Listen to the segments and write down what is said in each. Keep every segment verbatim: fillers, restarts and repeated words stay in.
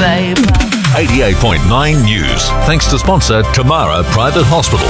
babe. eighty-eight point nine News. Thanks to sponsor Tamara Private Hospital.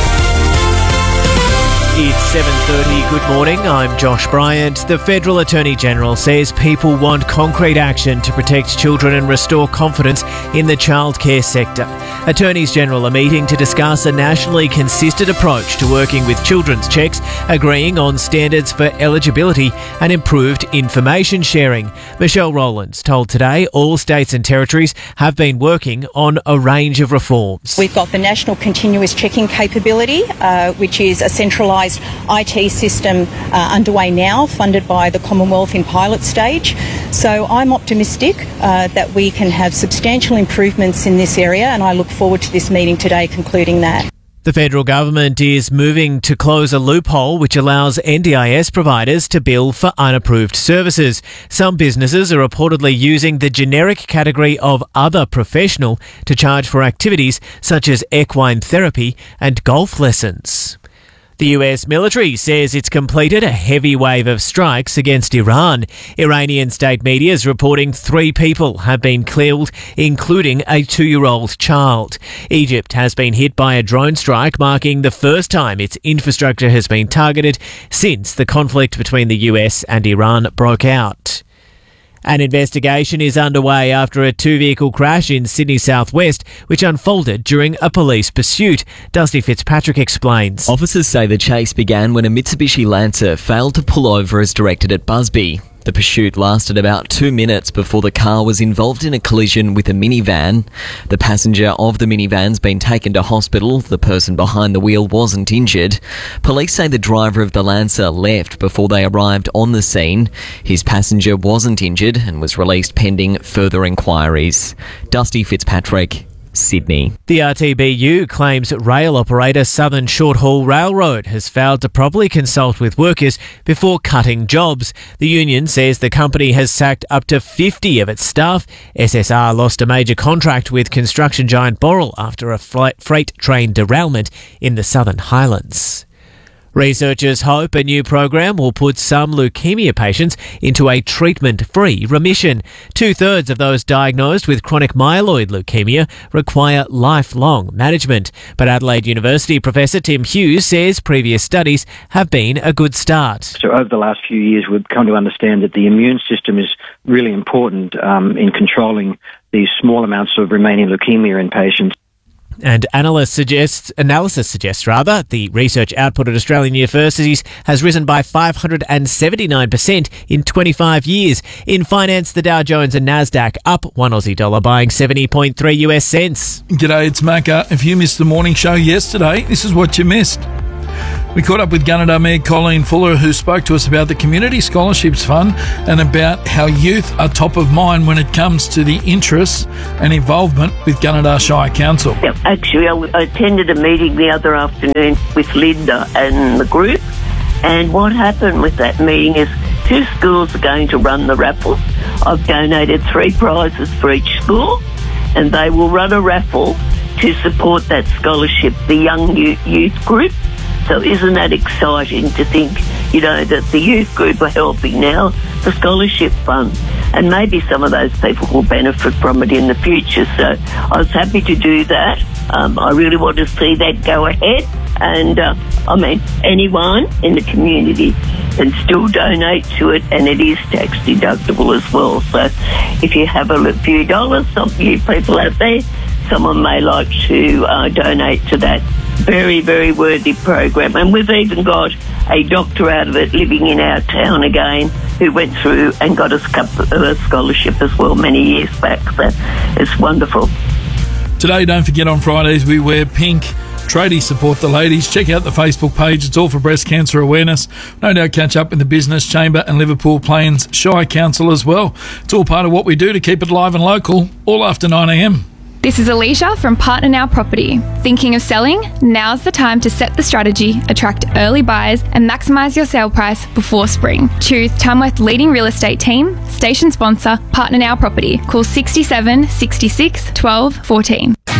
It's seven thirty. Good morning. I'm Josh Bryant. The Federal Attorney General says people want concrete action to protect children and restore confidence in the childcare sector. Attorneys General are meeting to discuss a nationally consistent approach to working with children's checks, agreeing on standards for eligibility and improved information sharing. Michelle Rowlands told Today all states and territories have been working on a range of reforms. We've got the National Continuous Checking Capability, uh, which is a centralised I T system uh, underway now, funded by the Commonwealth in pilot stage. So I'm optimistic uh, that we can have substantial improvements in this area, and I look forward to this meeting today concluding that. The federal government is moving to close a loophole which allows N D I S providers to bill for unapproved services. Some businesses are reportedly using the generic category of other professional to charge for activities such as equine therapy and golf lessons. The U S military says it's completed a heavy wave of strikes against Iran. Iranian state media is reporting three people have been killed, including a two-year-old child. Egypt has been hit by a drone strike, marking the first time its infrastructure has been targeted since the conflict between the U S and Iran broke out. An investigation is underway after a two-vehicle crash in Sydney southwest, which unfolded during a police pursuit. Dusty Fitzpatrick explains. Officers say the chase began when a Mitsubishi Lancer failed to pull over as directed at Busby. The pursuit lasted about two minutes before the car was involved in a collision with a minivan. The passenger of the minivan's been taken to hospital. The person behind the wheel wasn't injured. Police say the driver of the Lancer left before they arrived on the scene. His passenger wasn't injured and was released pending further inquiries. Dusty Fitzpatrick, Sydney. The R T B U claims rail operator Southern Short Haul Railroad has failed to properly consult with workers before cutting jobs. The union says the company has sacked up to fifty of its staff. S S R lost a major contract with construction giant Boral after a freight train derailment in the Southern Highlands. Researchers hope a new program will put some leukemia patients into a treatment-free remission. Two-thirds of those diagnosed with chronic myeloid leukemia require lifelong management. But Adelaide University Professor Tim Hughes says previous studies have been a good start. So over the last few years, we've come to understand that the immune system is really important um, in controlling these small amounts of remaining leukemia in patients. And analysts suggests, analysis suggests rather the research output at Australian universities has risen by five hundred seventy-nine percent in twenty-five years. In finance, the Dow Jones and Nasdaq up one Aussie dollar, buying seventy point three US cents. G'day, it's Macca. If you missed the morning show yesterday, this is what you missed. We caught up with Gunnedah Mayor Colleen Fuller, who spoke to us about the Community Scholarships Fund and about how youth are top of mind when it comes to the interests and involvement with Gunnedah Shire Council. Yep, actually, I attended a meeting the other afternoon with Linda and the group, and what happened with that meeting is two schools are going to run the raffle. I've donated three prizes for each school, and they will run a raffle to support that scholarship, the young youth group. So isn't that exciting to think, you know, that the youth group are helping now the scholarship fund, and maybe some of those people will benefit from it in the future. So I was happy to do that. Um, I really want to see that go ahead, and uh, I mean, anyone in the community can still donate to it, and it is tax deductible as well. So if you have a few dollars, some of you people out there, someone may like to uh, donate to that very, very worthy program. And we've even got a doctor out of it living in our town again who went through and got a scholarship as well many years back. So it's wonderful. Today, don't forget, on Fridays we wear pink. Tradies support the ladies. Check out the Facebook page. It's all for breast cancer awareness. No doubt catch up in the Business Chamber and Liverpool Plains Shire Council as well. It's all part of what we do to keep it live and local, all after nine a m. This is Alicia from Partner Now Property. Thinking of selling? Now's the time to set the strategy, attract early buyers and maximise your sale price before spring. Choose Tamworth's leading real estate team, station sponsor, Partner Now Property. Call six seven, six six, one two, one four.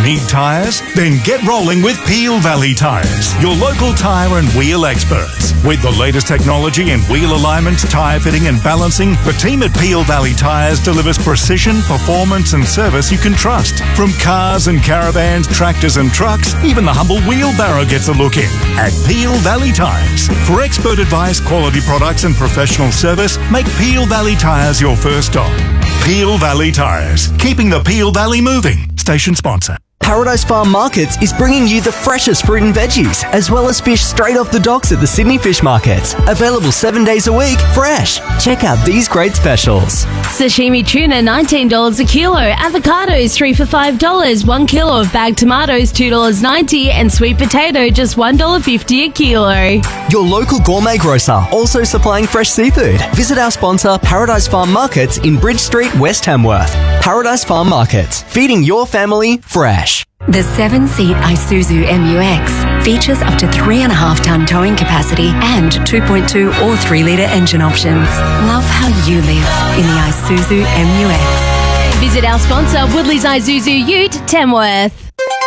Need tyres? Then get rolling with Peel Valley Tyres, your local tyre and wheel experts. With the latest technology in wheel alignment, tyre fitting and balancing, the team at Peel Valley Tyres delivers precision, performance and service you can trust. From cars and caravans, tractors and trucks, even the humble wheelbarrow gets a look in at Peel Valley Tyres. For expert advice, quality products and professional service, make Peel Valley Tyres your first stop. Peel Valley Tyres, keeping the Peel Valley moving. Station sponsor. Paradise Farm Markets is bringing you the freshest fruit and veggies, as well as fish straight off the docks at the Sydney Fish Markets. Available seven days a week, fresh. Check out these great specials. Sashimi tuna, nineteen dollars a kilo. Avocados, three for five dollars. One kilo of bagged tomatoes, two dollars ninety. And sweet potato, just one dollar fifty a kilo. Your local gourmet grocer, also supplying fresh seafood. Visit our sponsor, Paradise Farm Markets in Bridge Street, West Tamworth. Paradise Farm Markets, feeding your family fresh. The seven-seat Isuzu M U X features up to three point five tonne towing capacity and two point two or three litre engine options. Love how you live in the Isuzu M U X. Visit our sponsor, Woodley's Isuzu Ute, Tamworth.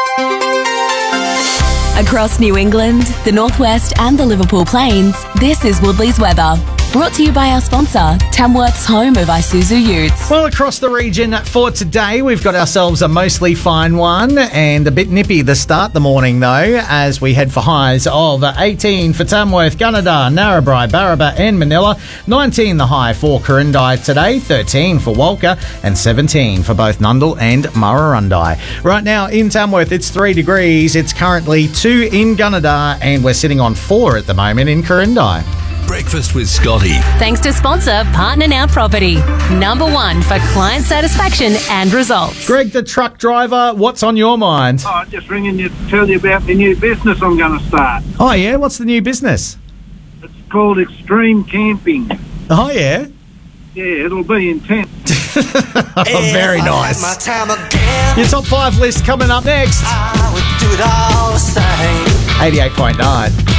Across New England, the Northwest and the Liverpool Plains, this is Woodley's weather. Brought to you by our sponsor, Tamworth's home of Isuzu Utes. Well, across the region for today, we've got ourselves a mostly fine one and a bit nippy to start the morning, though, as we head for highs of eighteen for Tamworth, Gunnedah, Narrabri, Barraba and Manila, nineteen the high for Corindai today, thirteen for Walker and seventeen for both Nundle and Murrurundi. Right now in Tamworth, it's three degrees. It's currently two in Gunnedah and we're sitting on four at the moment in Corindai. Breakfast with Scotty. Thanks to sponsor Partner Now Property. Number one for client satisfaction and results. Greg, the truck driver, what's on your mind? Oh, I'm just ringing you to tell you about the new business I'm going to start. Oh, yeah? What's the new business? It's called Extreme Camping. Oh, yeah? Yeah, it'll be intense. Oh, very nice. Your top five list coming up next. eighty-eight point nine.